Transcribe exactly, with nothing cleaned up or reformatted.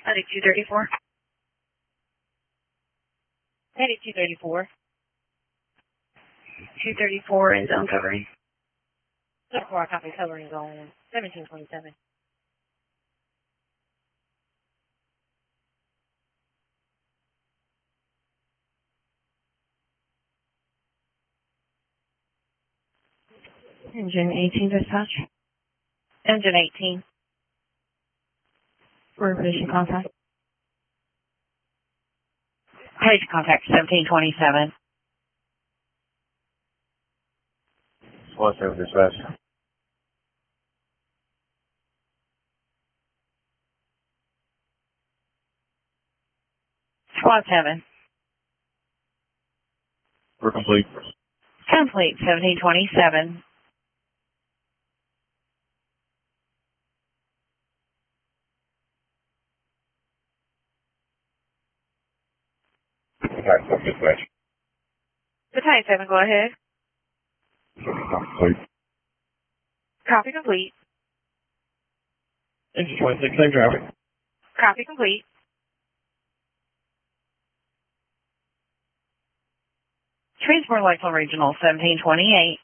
Medic two thirty-four. Medic two thirty-four. two thirty-four in zone covering. four, copy, covering zone seventeen twenty-seven. Engine eighteen dispatch. Engine eighteen. Reservation contact. Page contact seventeen twenty-seven. Squad seven dispatch. Squad seven. We're complete. Complete seventeen twenty-seven. Battalion seven dispatch. Battalion seven, go ahead. Complete. Copy complete. Engine twenty-six, same traffic. Copy complete. Transport Lifeline Regional seventeen twenty-eight.